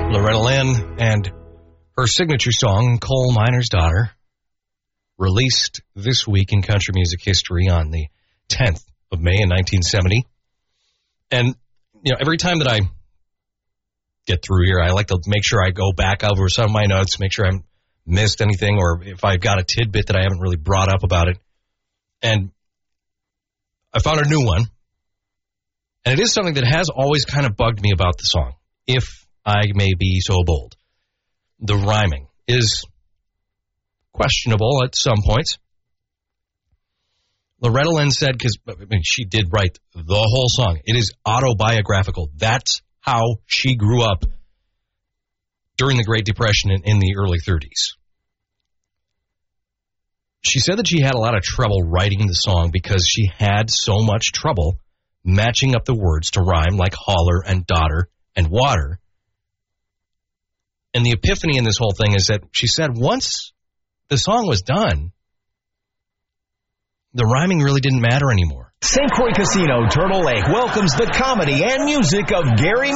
Loretta Lynn and her signature song, Coal Miner's Daughter, released this week in country music history on the 10th of May in 1970. And, you know, every time that I get through here, I like to make sure I go back over some of my notes, make sure I haven't missed anything, or if I've got a tidbit that I haven't really brought up about it. And I found a new one. And it is something that has always kind of bugged me about the song, if I may be so bold. The rhyming is questionable at some points. Loretta Lynn said, because she did write the whole song, it is autobiographical. That's how she grew up during the Great Depression in the early 30s. She said that she had a lot of trouble writing the song because she had so much trouble matching up the words to rhyme, like holler and daughter and water. And the epiphany in this whole thing is that she said once the song was done, the rhyming really didn't matter anymore. St. Croix Casino, Turtle Lake welcomes the comedy and music of Gary